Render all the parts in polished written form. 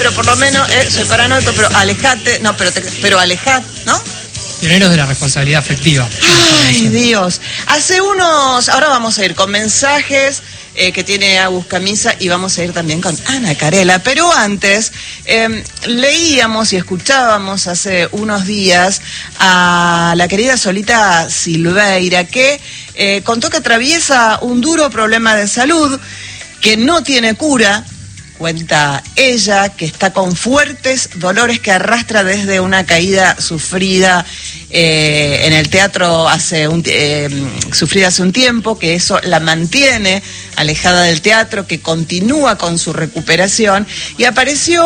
pero por lo menos soy paranoico, pero alejate, no, pero alejate, ¿no? Pioneros de la responsabilidad afectiva. Ay, Dios. Ahora vamos a ir con mensajes que tiene Agus Camisa y vamos a ir también con Ana Carela. Pero antes, leíamos y escuchábamos hace unos días a la querida Solita Silveira, que contó que atraviesa un duro problema de salud, que no tiene cura. Cuenta ella que está con fuertes dolores que arrastra desde una caída sufrida en el teatro sufrida hace un tiempo, que eso la mantiene alejada del teatro, que continúa con su recuperación, y apareció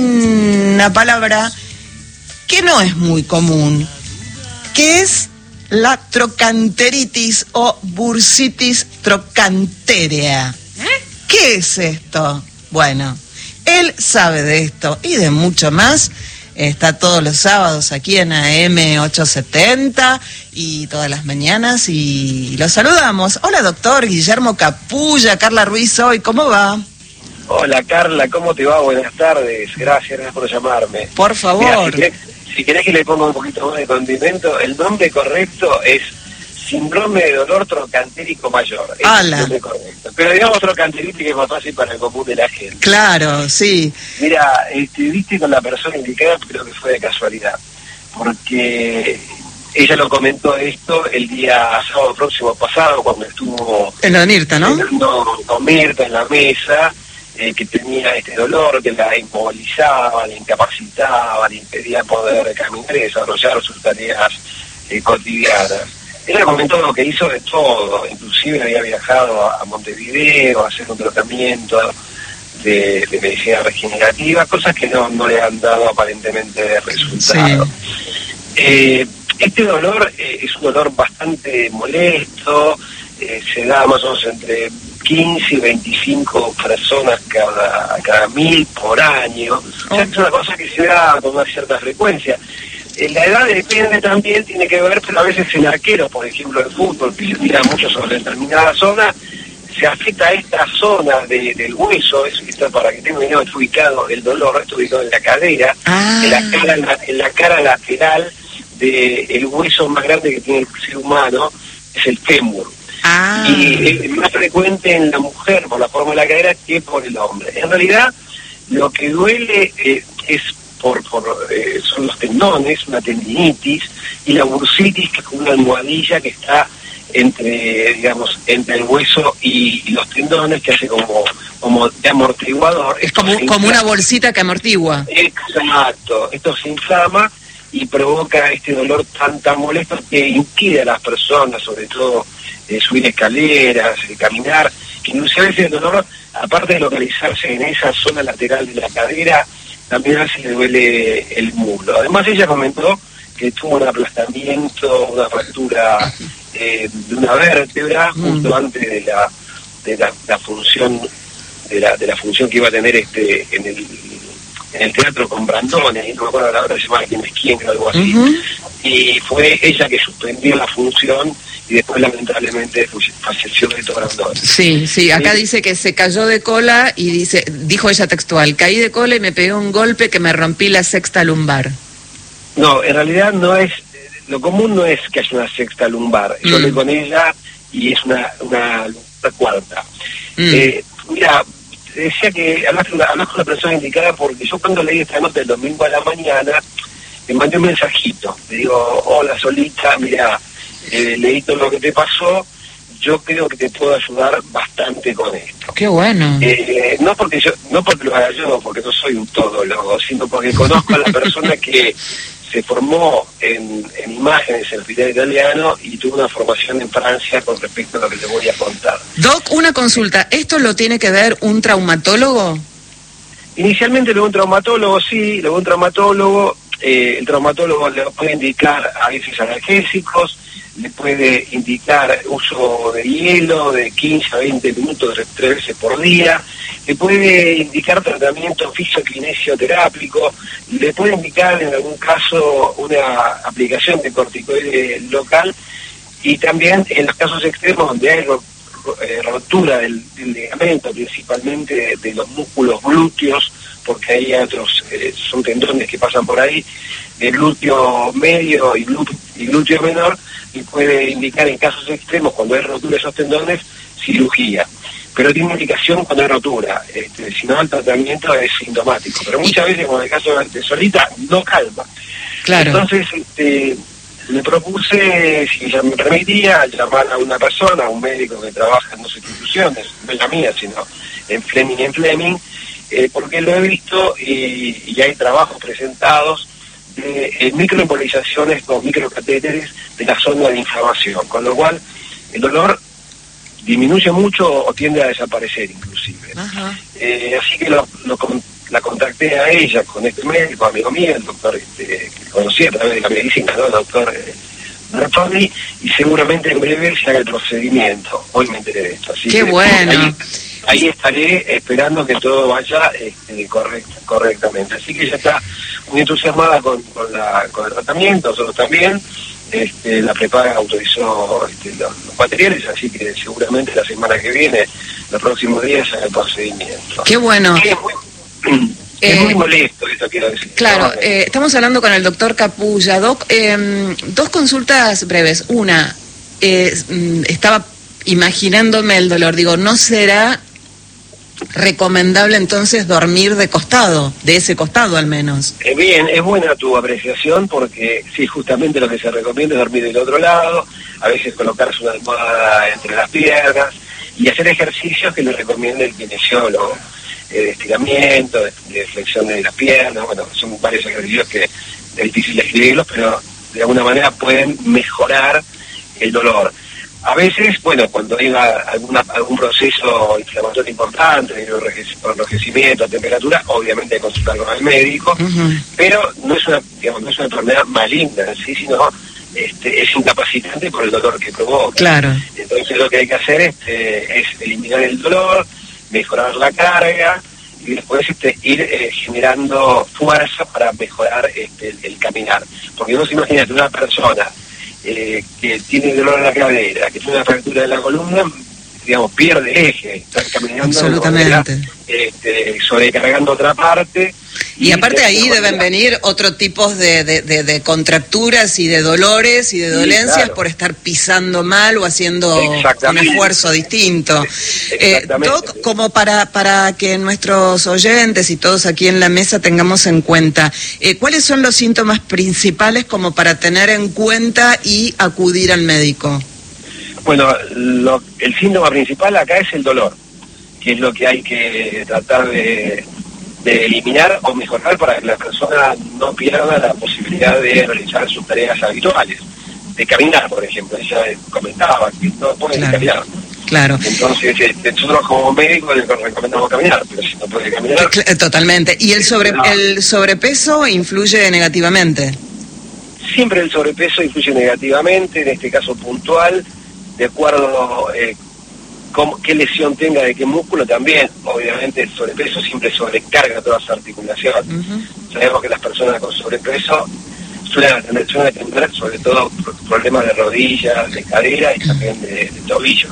una palabra que no es muy común, que es la trocanteritis o bursitis trocanterea. ¿Qué es esto? Bueno, él sabe de esto y de mucho más. Está todos los sábados aquí en AM 870 y todas las mañanas y lo saludamos. Hola, doctor Guillermo Capulla, Carla Ruiz hoy, ¿cómo va? Hola, Carla, ¿cómo te va? Buenas tardes, gracias por llamarme. Por favor. Mira, si querés que le ponga un poquito más de condimento, el nombre correcto es síndrome de dolor trocantérico mayor. Es el nombre correcto. Pero digamos trocanteritis, que es más fácil para el común de la gente. Claro, sí. Mira, viste con la persona indicada, creo que fue de casualidad, porque ella lo comentó esto el día sábado próximo pasado, cuando estuvo en la Mirta, ¿no? Con Mirta en la mesa, que tenía este dolor que la inmovilizaba, la incapacitaba, le impedía poder caminar y desarrollar sus tareas cotidianas. Ella comentó lo que hizo de todo, inclusive había viajado a Montevideo a hacer un tratamiento de medicina regenerativa, cosas que no le han dado aparentemente resultado. Sí. Este dolor es un dolor bastante molesto, se da más o menos entre 15 y 25 personas cada 1000 por año, o sea, es una cosa que se da con una cierta frecuencia. La edad depende también, tiene que ver, pero a veces el arquero, por ejemplo, del fútbol, que se tira mucho sobre determinada zona, se afecta a esta zona del hueso, eso que está, para que tengan idea, está ubicado el dolor, está ubicado en la cadera, en la cara lateral del hueso más grande que tiene el ser humano, es el fémur. Y es más frecuente en la mujer por la forma de la cadera que por el hombre. En realidad, lo que duele es son los tendones, una tendinitis, y la bursitis, que es como una almohadilla que está entre el hueso y los tendones, que hace como de amortiguador. Es como una bolsita que amortigua. Exacto. Esto se inflama y provoca este dolor tan molesto que impide a las personas, sobre todo, subir escaleras, caminar, que inclusive a veces el dolor, aparte de localizarse en esa zona lateral de la cadera, también a veces le duele el muslo. Además, ella comentó que tuvo un aplastamiento, una fractura de una vértebra justo antes de la función de la función que iba a tener en el teatro con Brandone, no me acuerdo la hora, se llama Quién es quién, o algo así. Y fue ella que suspendió la función y después lamentablemente falleció Beto Brandone. Sí, acá dice que se cayó de cola y dijo ella textual, caí de cola y me pegué un golpe que me rompí la sexta lumbar. No, en realidad no es, lo común no es que haya una sexta lumbar. Yo hablé con ella y es una lumbar cuarta. Mira, decía que hablas con la persona indicada, porque yo cuando leí esta nota el domingo a la mañana, le mandé un mensajito, le digo, hola Solita, mira, leí todo lo que te pasó, yo creo que te puedo ayudar bastante con esto. Qué bueno. No porque lo haga yo, porque no soy un todólogo, sino porque conozco a la persona que se formó en imágenes en el hospital italiano y tuvo una formación en Francia con respecto a lo que te voy a contar. Doc, una consulta, ¿esto lo tiene que ver un traumatólogo? Inicialmente luego un traumatólogo, sí, luego un traumatólogo, el traumatólogo le puede indicar a veces analgésicos, le puede indicar uso de hielo de 15 a 20 minutos 3 veces por día, le puede indicar tratamiento fisiokinesioterápico, le puede indicar en algún caso una aplicación de corticoide local, y también en los casos extremos donde hay rotura del ligamento, principalmente de los músculos glúteos porque hay otros, son tendones que pasan por ahí, el glúteo medio y glúteo menor, y puede indicar en casos extremos, cuando hay rotura de esos tendones, cirugía. Pero tiene indicación cuando hay rotura, si no el tratamiento es sintomático. Pero muchas veces, como en el caso de Solita, no calma. Claro. Entonces, le propuse, si ella me permitía, llamar a una persona, a un médico que trabaja en dos instituciones, no es la mía, sino en Fleming, porque lo he visto y hay trabajos presentados de microembolizaciones con microcatéteres de la zona de inflamación, con lo cual el dolor disminuye mucho o tiende a desaparecer inclusive. Así que la contacté a ella con este médico, amigo mío, el doctor que conocí a través de la medicina, ¿no? El doctor Bertoni, y seguramente en breve se haga el procedimiento. Hoy me enteré de esto. Así ¡qué que bueno! Ahí estaré esperando que todo vaya correctamente. Así que ella está muy entusiasmada con el tratamiento, nosotros también. La prepaga autorizó los materiales, así que seguramente la semana que viene, los próximos días, se haga el procedimiento. ¡Qué bueno! Es muy molesto esto, quiero decir. Claro, ¿no? estamos hablando con el doctor Capulla. Doc, dos consultas breves. Una, estaba imaginándome el dolor. Digo, ¿no será recomendable entonces dormir de costado, de ese costado al menos? Bien, es buena tu apreciación porque sí, justamente lo que se recomienda es dormir del otro lado, a veces colocarse una almohada entre las piernas y hacer ejercicios que le recomienda el kinesiólogo, de estiramiento, de flexión de las piernas. Bueno, son varios ejercicios que es difícil describirlos, pero de alguna manera pueden mejorar el dolor. A veces, bueno, cuando hay algún proceso inflamatorio importante, enrojecimiento, temperatura, obviamente hay que consultar con el médico, pero no es una enfermedad maligna en sí, sino es incapacitante por el dolor que provoca. Claro. Entonces lo que hay que hacer es eliminar el dolor, mejorar la carga y después ir generando fuerza para mejorar el caminar. Porque no se imagina que una persona que tiene dolor en la cadera, que tiene una fractura de la columna, digamos, pierde eje, está caminando absolutamente, sobrecargando otra parte. Y aparte ahí deben venir otro tipo de contracturas y de dolores y de dolencias, claro, por estar pisando mal o haciendo un esfuerzo distinto. Doc, como para que nuestros oyentes y todos aquí en la mesa tengamos en cuenta, ¿cuáles son los síntomas principales como para tener en cuenta y acudir al médico? Bueno, el síntoma principal acá es el dolor, que es lo que hay que tratar de eliminar o mejorar para que la persona no pierda la posibilidad de realizar sus tareas habituales, de caminar, por ejemplo. Ella comentaba que no puede caminar. Claro. Entonces, nosotros como médicos le recomendamos caminar, pero si no puede caminar... Totalmente. ¿Y el sobrepeso influye negativamente? Siempre el sobrepeso influye negativamente, en este caso puntual, de acuerdo qué lesión tenga de qué músculo también. Obviamente el sobrepeso siempre sobrecarga todas las articulaciones. Sabemos que las personas con sobrepeso suelen tener sobre todo problemas de rodillas, de cadera y también de tobillo.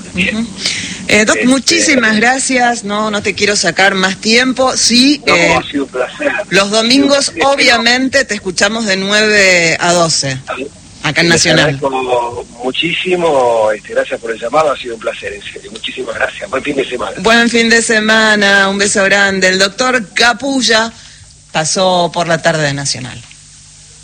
Doc, muchísimas gracias, no te quiero sacar más tiempo. Sí, ha sido un placer. Los domingos obviamente te escuchamos de 9 a 12. Acá en Nacional. Muchísimo, gracias por el llamado, ha sido un placer, en serio. Muchísimas gracias. Buen fin de semana. Buen fin de semana, un beso grande. El doctor Capulla pasó por la tarde de Nacional.